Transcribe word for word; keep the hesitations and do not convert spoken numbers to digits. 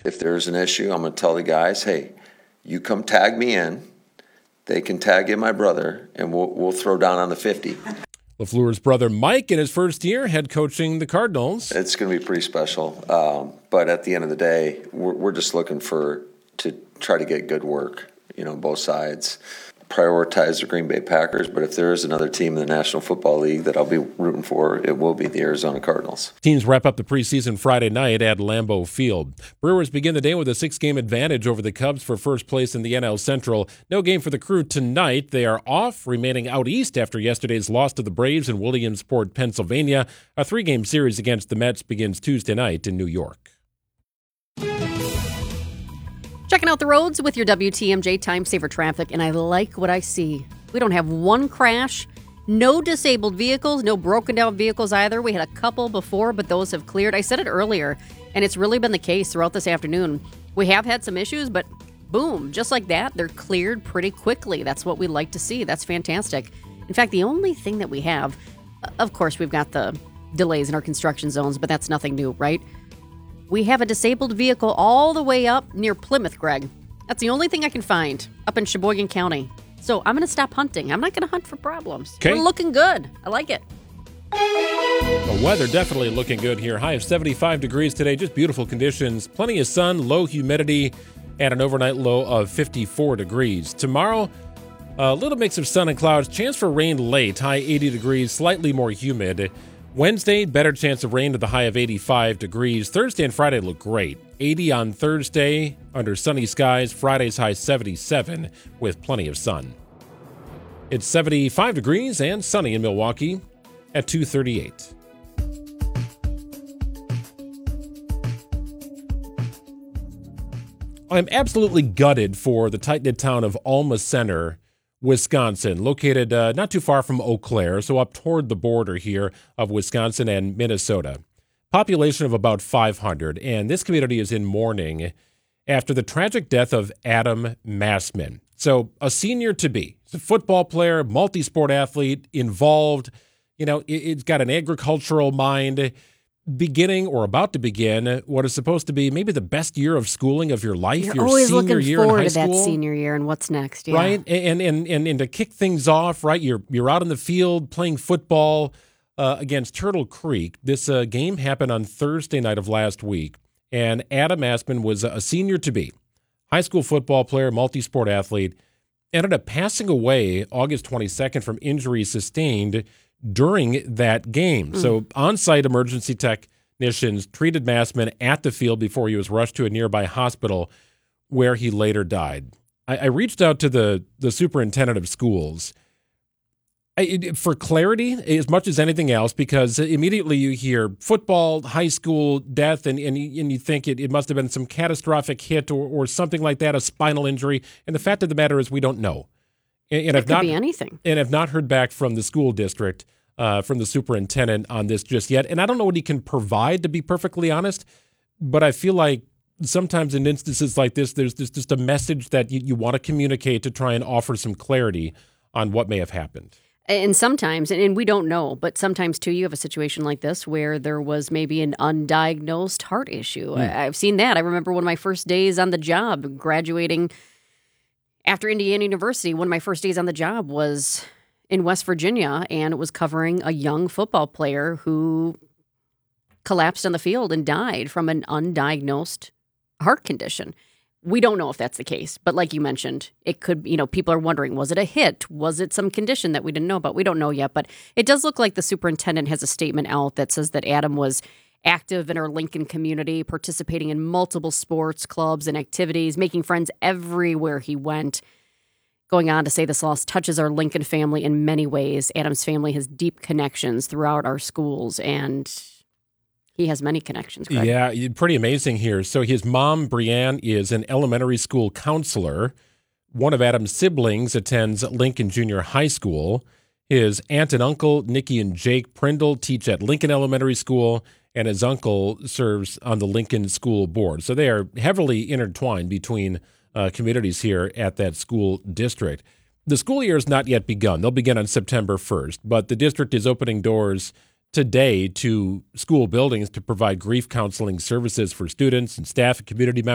If there's an issue, I'm going to tell the guys, hey, you come tag me in. They can tag in my brother, and we'll we'll throw down on the fifty. LaFleur's brother Mike, in his first year, head coaching the Cardinals. It's going to be pretty special. Um, but at the end of the day, we're, we're just looking for to try to get good work, you know, both sides. Prioritize the Green Bay Packers, but if there is another team in the National Football League that I'll be rooting for, it will be the Arizona Cardinals. Teams wrap up the preseason Friday night at Lambeau Field. Brewers begin the day with a six-game advantage over the Cubs for first place in the N L Central. No game for the Crew tonight. They are off, remaining out east after yesterday's loss to the Braves in Williamsport, Pennsylvania. A three-game series against the Mets begins Tuesday night in New York. Checking out the roads with your W T M J Time Saver Traffic, and I like what I see. We don't have one crash, no disabled vehicles, no broken down vehicles either. We had a couple before, but those have cleared. I said it earlier, and it's really been the case throughout this afternoon. We have had some issues, but boom, just like that, they're cleared pretty quickly. That's what we like to see. That's fantastic. In fact, the only thing that we have, of course, we've got the delays in our construction zones, but that's nothing new, right? We have a disabled vehicle all the way up near Plymouth, Greg. That's the only thing I can find up in Sheboygan County. So I'm going to stop hunting. I'm not going to hunt for problems. Okay. We're looking good. I like it. The weather definitely looking good here. High of seventy-five degrees today. Just beautiful conditions. Plenty of sun, low humidity, and an overnight low of fifty-four degrees. Tomorrow, a little mix of sun and clouds. Chance for rain late. High eighty degrees, slightly more humid. Wednesday, better chance of rain to the high of eighty-five degrees. Thursday and Friday look great. eighty on Thursday under sunny skies. Friday's high seventy-seven with plenty of sun. It's seventy-five degrees and sunny in Milwaukee at two thirty-eight. I'm absolutely gutted for the tight-knit town of Alma Center, Wisconsin, located uh, not too far from Eau Claire, so up toward the border here of Wisconsin and Minnesota. Population of about five hundred, and this community is in mourning after the tragic death of Adam Massman. So a senior-to-be, he's a football player, multi-sport athlete, involved, you know, it, it's got an agricultural mind, beginning or about to begin what is supposed to be maybe the best year of schooling of your life. You're your always senior looking year forward in high to that school, senior year and what's next, yeah. right? And, and and and to kick things off, right? You're you're out in the field playing football uh, against Turtle Creek. This uh, game happened on Thursday night of last week, and Adam Massman was a senior to be, high school football player, multi-sport athlete, ended up passing away August twenty-second from injuries sustained during that game. Mm. So on-site emergency technicians treated Massman at the field before he was rushed to a nearby hospital where he later died. I, I reached out to the, the superintendent of schools I, it, for clarity as much as anything else, because immediately you hear football, high school death, and, and, and you think it, it must have been some catastrophic hit or, or something like that, a spinal injury. And the fact of the matter is we don't know. And, and it I've could not, be anything. And I've not heard back from the school district, uh, from the superintendent on this just yet. And I don't know what he can provide, to be perfectly honest, but I feel like sometimes in instances like this, there's, there's just a message that you, you want to communicate to try and offer some clarity on what may have happened. And sometimes, and we don't know, but sometimes, too, you have a situation like this where there was maybe an undiagnosed heart issue. Mm. I've seen that. I remember one of my first days on the job, graduating after Indiana University, one of my first days on the job was in West Virginia, and it was covering a young football player who collapsed on the field and died from an undiagnosed heart condition. We don't know if that's the case, but like you mentioned, it could, you know, people are wondering, was it a hit? Was it some condition that we didn't know about? We don't know yet, but it does look like the superintendent has a statement out that says that Adam was active in our Lincoln community, participating in multiple sports, clubs, and activities, making friends everywhere he went. Going on to say this loss touches our Lincoln family in many ways. Adam's family has deep connections throughout our schools, and he has many connections, Greg. Yeah, pretty amazing here. So his mom, Brianne, is an elementary school counselor. One of Adam's siblings attends Lincoln Junior High School. His aunt and uncle, Nikki and Jake Prindle, teach at Lincoln Elementary School, and his uncle serves on the Lincoln School Board. So they are heavily intertwined between uh, communities here at that school district. The school year has not yet begun. They'll begin on September first, but the district is opening doors today to school buildings to provide grief counseling services for students and staff and community members.